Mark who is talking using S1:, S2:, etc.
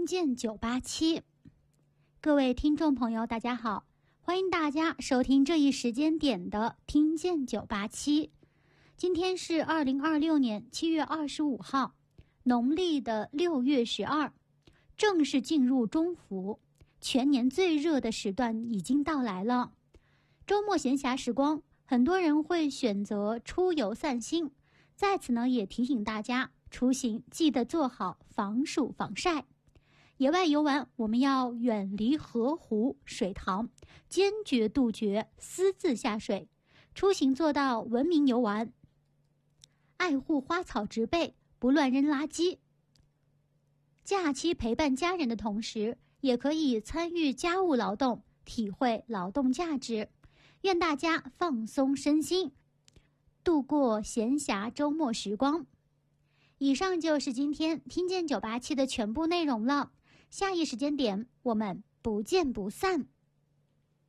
S1: 听见987。各位听众朋友大家好，欢迎大家收听这一时间点的听见987。今天是2026年7月25号，农历的6月12，正式进入中伏，全年最热的时段已经到来了。周末闲暇时光，很多人会选择出游散心，在此呢也提醒大家，出行记得做好防暑防晒。野外游玩，我们要远离河湖水塘，坚决杜绝私自下水。出行做到文明游玩，爱护花草植被，不乱扔垃圾。假期陪伴家人的同时，也可以参与家务劳动，体会劳动价值。愿大家放松身心，度过闲暇周末时光。以上就是今天听见987的全部内容了。下一时间点，我们不见不散。